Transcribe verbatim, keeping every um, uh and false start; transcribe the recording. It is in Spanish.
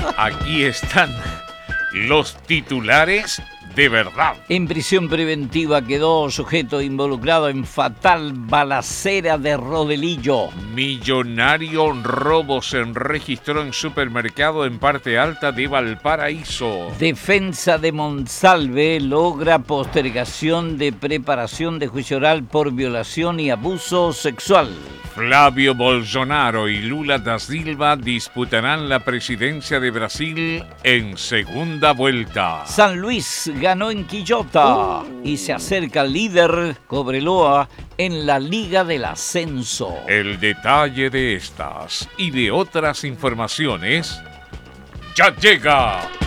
Aquí están los titulares de verdad. En prisión preventiva quedó sujeto involucrado en fatal balacera de Rodelillo. Millonario robo se registró en supermercado en parte alta de Valparaíso. Defensa de Monsalve logra postergación de preparación de juicio oral por violación y abuso sexual. Flavio Bolsonaro y Lula da Silva disputarán la presidencia de Brasil en segunda vuelta. San Luis ganó en Quillota uh. y se acerca al líder Cobreloa en la Liga del Ascenso. El detalle de estas y de otras informaciones ya llega.